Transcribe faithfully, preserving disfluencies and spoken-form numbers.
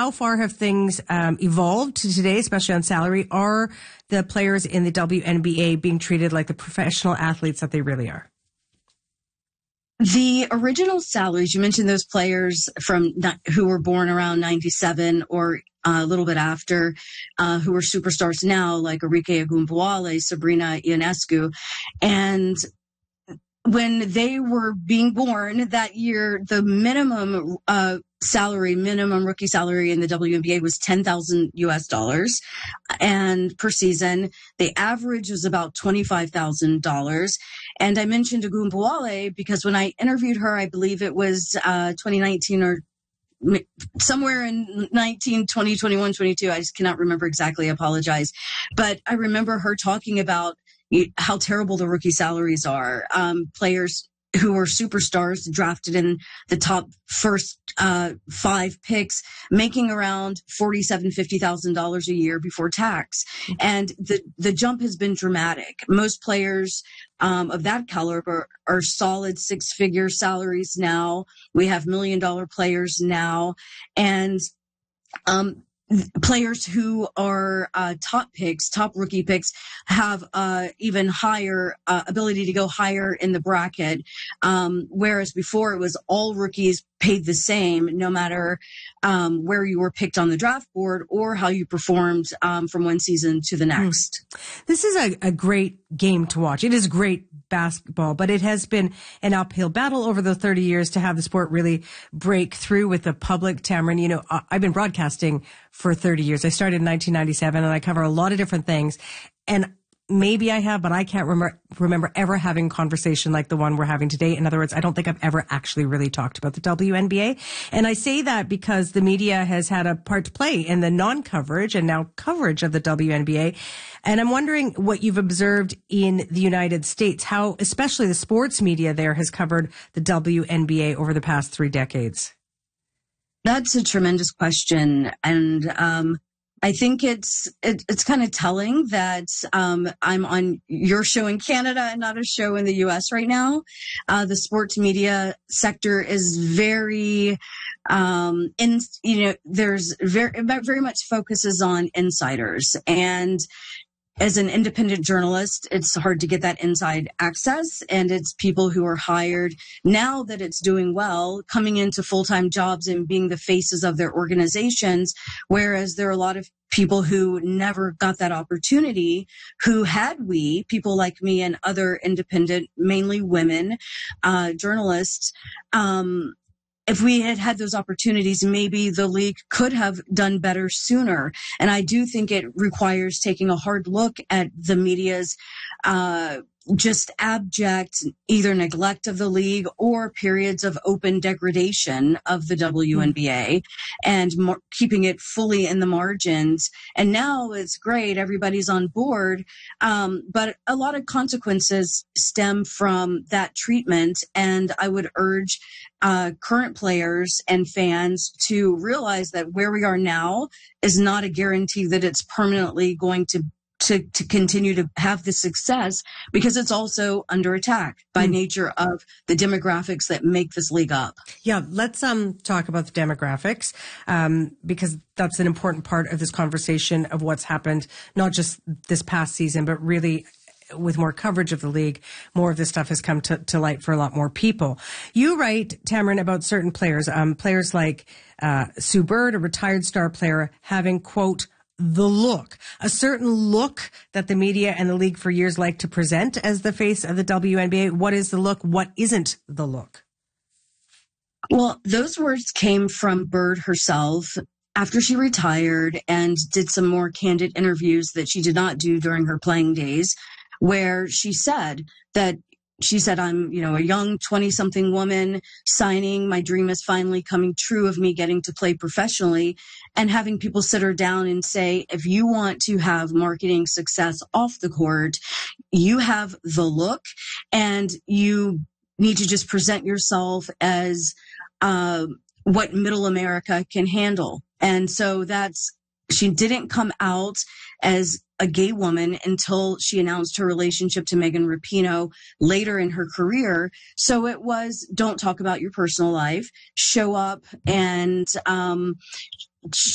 how far have things um, evolved to today, especially on salary? Are the players in the W N B A being treated like the professional athletes that they really are? The original salaries, you mentioned those players from who were born around ninety-seven or uh, a little bit after, uh, who are superstars now, like Arike Ogunbowale, Sabrina Ionescu. And when they were being born that year, the minimum uh, salary, minimum rookie salary in the W N B A was ten thousand U S dollars and per season. The average was about twenty-five thousand dollars. And I mentioned Ogunbowale because when I interviewed her, I believe it was uh, twenty nineteen or somewhere in nineteen, twenty, twenty-one, twenty-two. I just cannot remember exactly. I apologize. But I remember her talking about how terrible the rookie salaries are. Um, players who are superstars drafted in the top first uh, five picks, making around forty-seven, fifty thousand dollars a year before tax, and the the jump has been dramatic. Most players um, of that caliber are solid six figure salaries now. We have million dollar players now, and um, players who are uh, top picks, top rookie picks, have uh, even higher uh, ability to go higher in the bracket. Um, whereas before it was all rookies paid the same, no matter um, where you were picked on the draft board or how you performed um, from one season to the next. This is a, a great game to watch. It is great basketball, but it has been an uphill battle over the thirty years to have the sport really break through with the public. Tamron, you know, I've been broadcasting for thirty years. I started in nineteen ninety-seven and I cover a lot of different things. And maybe I have, but I can't remember, remember ever having a conversation like the one we're having today. In other words, I don't think I've ever actually really talked about the W N B A. And I say that because the media has had a part to play in the non-coverage and now coverage of the W N B A. And I'm wondering what you've observed in the United States, how especially the sports media there has covered the W N B A over the past three decades. That's a tremendous question. And, um, I think it's it, it's kind of telling that um, I'm on your show in Canada and not a show in the U S right now. Uh, the sports media sector is very, um, in you know, there's very very much focuses on insiders, and as an independent journalist, it's hard to get that inside access, and it's people who are hired now that it's doing well, coming into full-time jobs and being the faces of their organizations, whereas there are a lot of people who never got that opportunity, who had we, people like me and other independent, mainly women, uh, journalists, um, if we had had those opportunities, maybe the league could have done better sooner. And I do think it requires taking a hard look at the media's uh just abject either neglect of the league or periods of open degradation of the W N B A and more, keeping it fully in the margins. And now it's great. Everybody's on board. Um, but a lot of consequences stem from that treatment. And I would urge uh, current players and fans to realize that where we are now is not a guarantee that it's permanently going to to, to continue to have the success, because it's also under attack by mm. nature of the demographics that make this league up. Yeah, let's um talk about the demographics, um, because that's an important part of this conversation of what's happened, not just this past season, but really with more coverage of the league, more of this stuff has come to, to light for a lot more people. You write, Tamron, about certain players, um, players like uh, Sue Bird, a retired star player, having, quote, the look, a certain look that the media and the league for years like to present as the face of the W N B A. What is the look? What isn't the look? Well, those words came from Bird herself after she retired and did some more candid interviews that she did not do during her playing days, where she said that She said, I'm, you know, a young twenty something woman signing. My dream is finally coming true of me getting to play professionally, and having people sit her down and say, if you want to have marketing success off the court, you have the look and you need to just present yourself as, uh, what middle America can handle. And so that's, she didn't come out as a gay woman until she announced her relationship to Megan Rapinoe later in her career. So it was, don't talk about your personal life, show up and, um,